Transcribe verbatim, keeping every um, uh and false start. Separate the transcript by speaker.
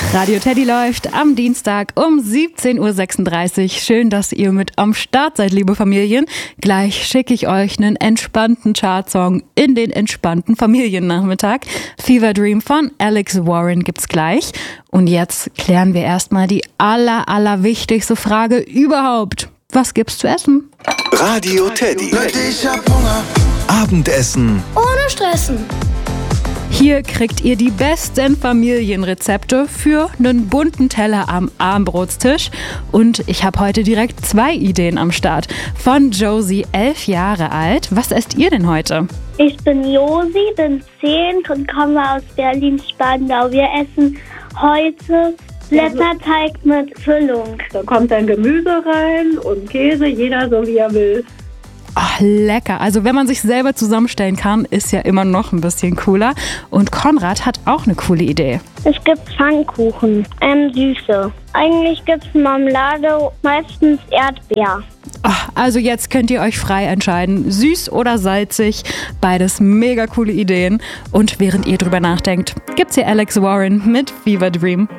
Speaker 1: Radio Teddy läuft am Dienstag um siebzehn Uhr sechsunddreißig. Schön, dass ihr mit am Start seid, liebe Familien. Gleich schicke ich euch einen entspannten Chartsong in den entspannten Familiennachmittag. Fever Dream von Alex Warren gibt's gleich. Und jetzt klären wir erstmal die aller, aller wichtigste Frage überhaupt. Was gibt's zu essen?
Speaker 2: Radio Teddy. Ich hab Hunger. Abendessen.
Speaker 3: Ohne Stressen.
Speaker 1: Hier kriegt ihr die besten Familienrezepte für einen bunten Teller am Abendbrotstisch. Und ich habe heute direkt zwei Ideen am Start. Von Josie, elf Jahre alt. Was esst ihr denn heute?
Speaker 3: Ich bin Josi, bin zehn und komme aus Berlin-Spandau. Wir essen heute Blätterteig mit Füllung.
Speaker 4: Da kommt dann Gemüse rein und Käse, jeder so wie er will.
Speaker 1: Ach, lecker. Also wenn man sich selber zusammenstellen kann, ist ja immer noch ein bisschen cooler. Und Konrad hat auch eine coole Idee.
Speaker 3: Es gibt Pfannkuchen, ähm, süße. Eigentlich gibt es Marmelade, meistens Erdbeer.
Speaker 1: Ach, also jetzt könnt ihr euch frei entscheiden, süß oder salzig. Beides mega coole Ideen. Und während ihr drüber nachdenkt, gibt's hier Alex Warren mit Fever Dream.